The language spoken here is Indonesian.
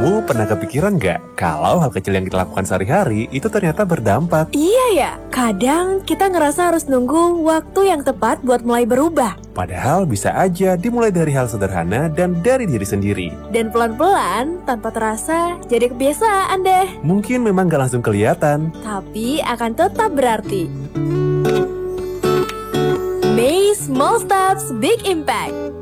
Kamu pernah kepikiran nggak kalau hal kecil yang kita lakukan sehari-hari itu ternyata berdampak? Iya ya, kadang kita ngerasa harus nunggu waktu yang tepat buat mulai berubah. Padahal bisa aja dimulai dari hal sederhana dan dari diri sendiri. Dan pelan-pelan, tanpa terasa, jadi kebiasaan deh. Mungkin memang gak langsung kelihatan. Tapi akan tetap berarti. May Small Steps Big Impact.